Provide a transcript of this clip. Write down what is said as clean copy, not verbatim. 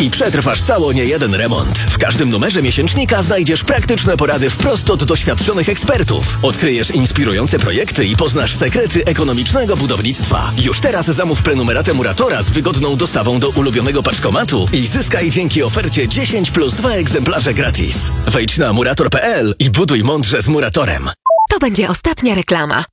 i przetrwasz cało niejeden remont. W każdym numerze miesięcznika znajdziesz praktyczne porady wprost od doświadczonych ekspertów. Odkryjesz inspirujące projekty i poznasz sekrety ekonomicznego budownictwa. Już teraz zamów prenumeratę Muratora z wygodną dostawą do ulubionego paczkomatu i zyskaj dzięki ofercie 10 plus 2 egzemplarze gratis. Wejdź na murator.pl i buduj mądrze z Muratorem. To będzie ostatnia reklama.